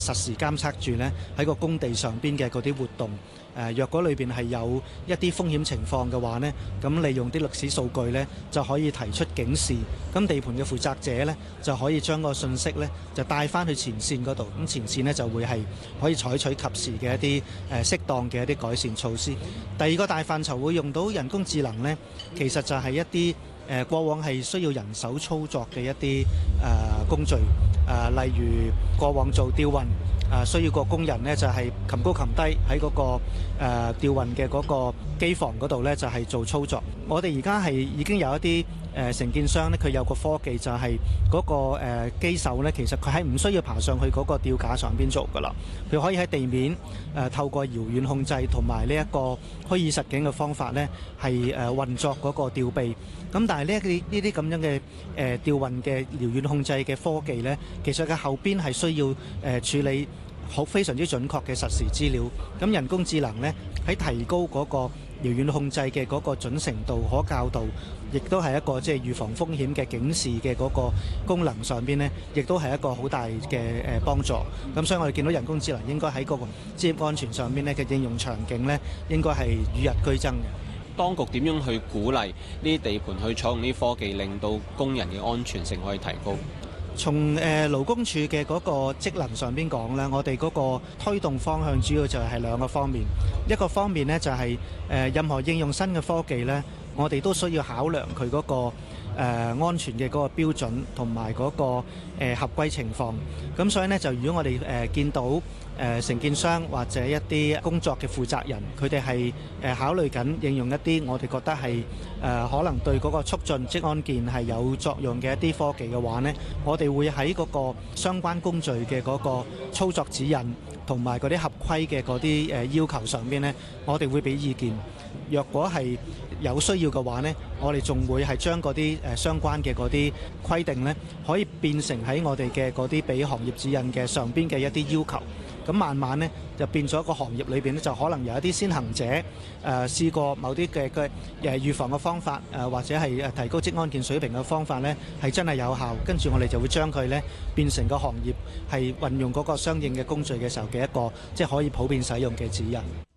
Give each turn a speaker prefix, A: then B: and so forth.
A: 實時監測住呢喺個工地上邊嘅嗰啲活動。若果裏邊係有一啲風險情況嘅話呢，咁利用啲歷史數據呢，就可以提出警示。咁地盤嘅負責者呢，就可以將個信息呢，就帶翻去前線嗰度。咁前線呢，就會係可以採取及時嘅一啲適當嘅一啲改善措施。第二個大範疇會用到人工智能呢，其實就係一啲過往係需要人手操作嘅一啲工序。例如過往做吊運，需要個工人呢就係擒高擒低喺嗰個吊運嘅嗰個機房嗰度呢，就係做操作。我哋而家係已經有一啲承建商呢，佢有個科技就係嗰個機手呢，其實佢係唔需要爬上去嗰個吊架上邊做噶啦，佢可以喺地面透過遙遠控制同埋呢一個虛擬實境嘅方法呢，係運作嗰個吊臂。咁但係呢啲咁樣嘅吊運嘅遙遠控制嘅科技呢，其實佢後邊係需要處理非常之準確嘅實時資料。咁人工智能呢，喺提高嗰個遙遠控制嘅嗰個準程度、可校度，亦都係一個即係預防風險嘅警示嘅嗰個功能上邊呢，亦都係一個好大嘅幫助。咁所以我哋見到人工智能應該喺嗰個職業安全上邊呢嘅應用場景呢，應該係與日俱增嘅。
B: 當局點樣去鼓勵呢啲地盤去採用呢啲科技，令到工人嘅安全性可以提高？
A: 從勞工處嘅嗰個職能上邊講呢，我哋嗰個推動方向主要就係兩個方面。一個方面呢，就係任何應用新嘅科技呢，我哋都需要考量佢嗰個安全嘅嗰個標準同埋嗰個合規情況。咁所以呢，就如果我哋見到承建商或者一啲工作嘅負責人，佢哋係考慮緊應用一啲我哋覺得係可能對嗰個促進職安健係有作用嘅一啲科技嘅話呢，我哋會喺嗰個相關工序嘅嗰個操作指引同埋嗰啲合規嘅嗰啲要求上邊呢，我哋會俾意見。若果係有需要嘅話呢，我哋仲會係將嗰啲相關嘅嗰啲規定呢，可以變成喺我哋嘅嗰啲俾行業指引嘅上邊嘅一啲要求。咁慢慢呢，就變咗個行業裏邊呢，就可能有一啲先行者試過某啲嘅預防嘅方法，或者係提高職安健水平嘅方法呢，係真係有效。跟住我哋就會將佢呢變成個行業係運用嗰個相應嘅工序嘅時候嘅一個即係可以普遍使用嘅指引。